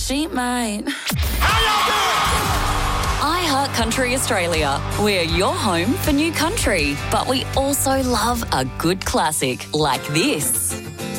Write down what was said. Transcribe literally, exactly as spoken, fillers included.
she might. iHeart Country Australia. We're your home for new country, but we also love a good classic like this.